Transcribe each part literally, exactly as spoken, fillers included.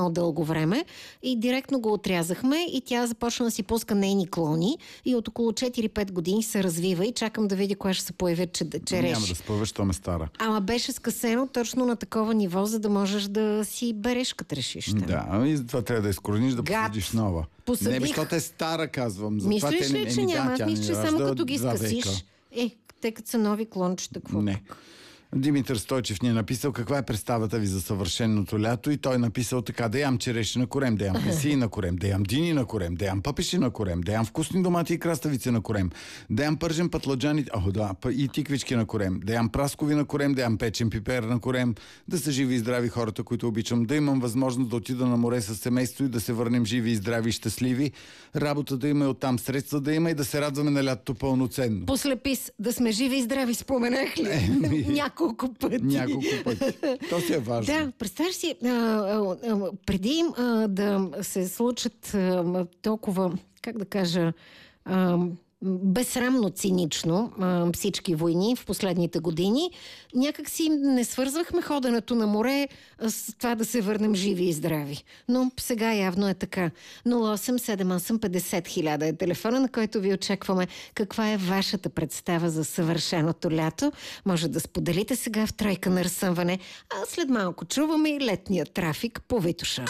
много дълго време и директно го отрязахме и тя започна да си пуска нейни клони и от около четири-пет години се развива и чакам да видя кога ще се появят череши. Няма да се появиш, то ме стара. Ама беше скъсено точно на такова ниво, за да можеш да си береш като решиш. Да, и затова трябва да изкорениш, да посадиш нова. Посадих... Не, защото е стара, казвам. Мислиш ли, че няма? Аз мисля, че само като ги скъсиш. Века. Е, те като са нови клончета, какво? Не. Димитър Стойчев ни е написал каква е представата ви за съвършеното лято и той е написал така: да ям череши на корем, да ям песи на корем, да ям дини на корем, да ям пъпеши на корем, да ям вкусни домати и краставици на корем, да ям пържен пътладжани О, да, и тиквички на корем, да ям праскови на корем, да ям печен пипер на корем, да са живи и здрави хората, които обичам, да имам възможност да отида на море с семейство и да се върнем живи и здрави и щастливи, работа да има и оттам средства да има и да се радваме на лятото пълноценно. Послепис, да сме живи и здрави, споменах ли? Няколко пъти. Няколко пъти. То си е важно. Да, представяш си, а, а, а, преди а, да се случат а, толкова, как да кажа, а, безсрамно цинично а, всички войни в последните години, някак си не свързвахме ходенето на море с това да се върнем живи и здрави. Но сега явно е така. нула осем седем осем петдесет хиляда е телефона, на който ви очакваме каква е вашата представа за съвършеното лято. Може да споделите сега в Тройка на разсъмване, а след малко чуваме и летния трафик по Витоша.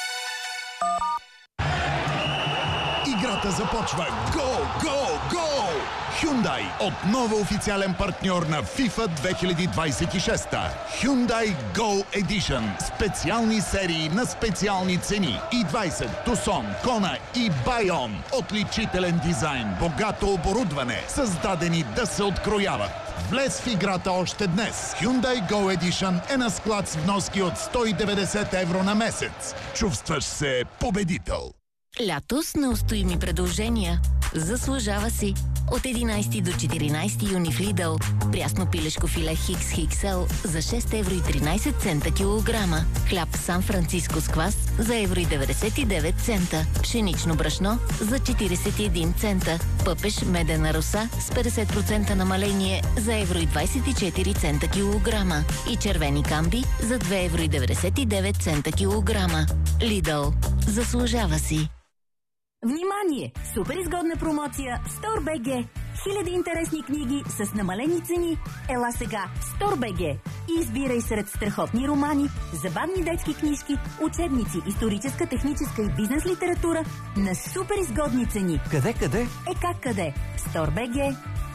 Играта започва. Гол, гол, гол! Hyundai отново официален партньор на FIFA две хиляди двадесет и шеста. Hyundai Go Edition. Специални серии на специални цени. и двадесет, Tucson, Kona и Bayon. Отличителен дизайн, богато оборудване, създадени да се открояват. Влез в играта още днес. Hyundai Go Edition е на склад с вноски от сто и деветдесет евро на месец. Чувстваш се победител. Лято с неустоими предложения. Заслужава си. От единадесети до четиринадесети юни в Lidl. Прясно пилешко филе Хикс Икс Ел за шест евро и тринадесет цента килограма. Хляб Сан Франциско с квас за евро и деветдесет и девет цента. Пшенично брашно за четиридесет и един цента. Пъпеш медена роса с петдесет процента намаление за евро и двадесет и четири цента килограма. И червени камби за две евро и деветдесет и девет цента килограма. Lidl. Заслужава си. Внимание! Супер изгодна промоция в Store.bg. Хиляди интересни книги с намалени цени. Ела сега в Store.bg и избирай сред страхотни романи, забавни детски книжки, учебници, историческа, техническа и бизнес литература на супер изгодни цени. Къде, къде? Е как къде? Store.bg.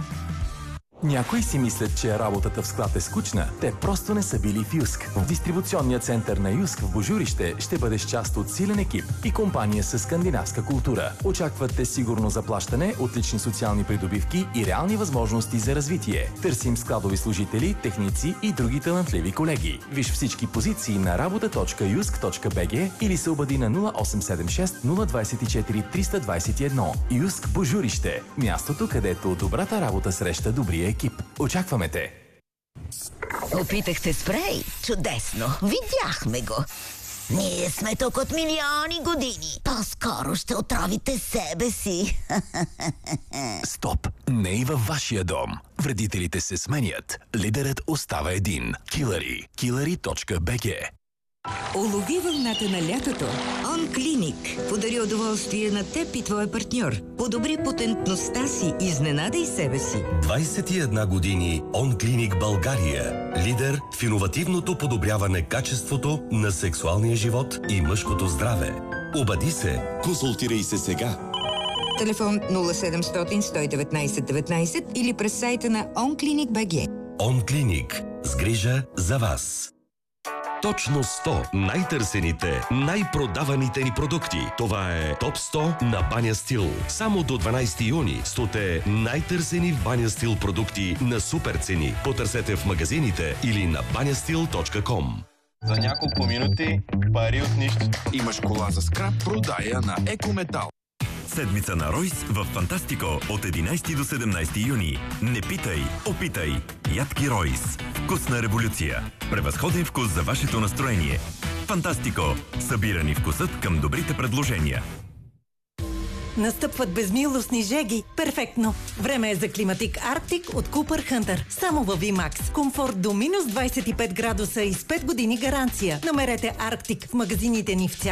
Някои си мислят, че работата в склад е скучна. Те просто не са били в Юск. В дистрибуционния център на Юск в Божурище ще бъдеш част от силен екип и компания с скандинавска култура. Очакват те сигурно заплащане, отлични социални придобивки и реални възможности за развитие. Търсим складови служители, техници и други талантливи колеги. Виж всички позиции на работа точка юск точка би джи или се обади на нула осем седем шест нула двадесет и четири триста двадесет и едно. Юск Божурище. Мястото, където добрата работа среща добрия екип. Очакваме те! Опитахте спрей? Чудесно! Видяхме го! Ние сме тук от милиони години. По-скоро ще отровите себе си. Стоп! Не и във вашия дом. Вредителите се сменят. Лидерът остава един. Килъри. килъри точка би джи. Улови вълната на лятото. OnClinic подари удоволствие на теб и твоя партньор. Подобри потентността си, изненадай себе си. двадесет и една години OnClinic България. Лидер в иновативното подобряване качеството на сексуалния живот и мъжкото здраве. Обади се. Консултирай се сега. Телефон нула седемстотин сто и деветнадесет деветнадесет или през сайта на OnClinic точка би джи. OnClinic. С грижа за вас. Точно сто най-търсените, най-продаваните ни продукти. Това е Топ сто на Баня Стил. Само до дванадесети юни стоте най-търсени в Баня Стил продукти на супер цени. Потърсете в магазините или на баня стил точка ком. За няколко минути пари от нищо. Имаш кола за скрап, продая на Екометал. Седмица на Ройс в Фантастико от единадесети до седемнадесети юни. Не питай, опитай. Ядки Ройс. Вкусна революция. Превъзходен вкус за вашето настроение. Фантастико. Събирани вкусът към добрите предложения. Настъпват безмилостни жеги. Перфектно! Време е за климатик Арктик от Cooper Hunter. Само във VMAX. Комфорт до минус двадесет и пет градуса и с пет години гаранция. Намерете Арктик в магазините ни в цял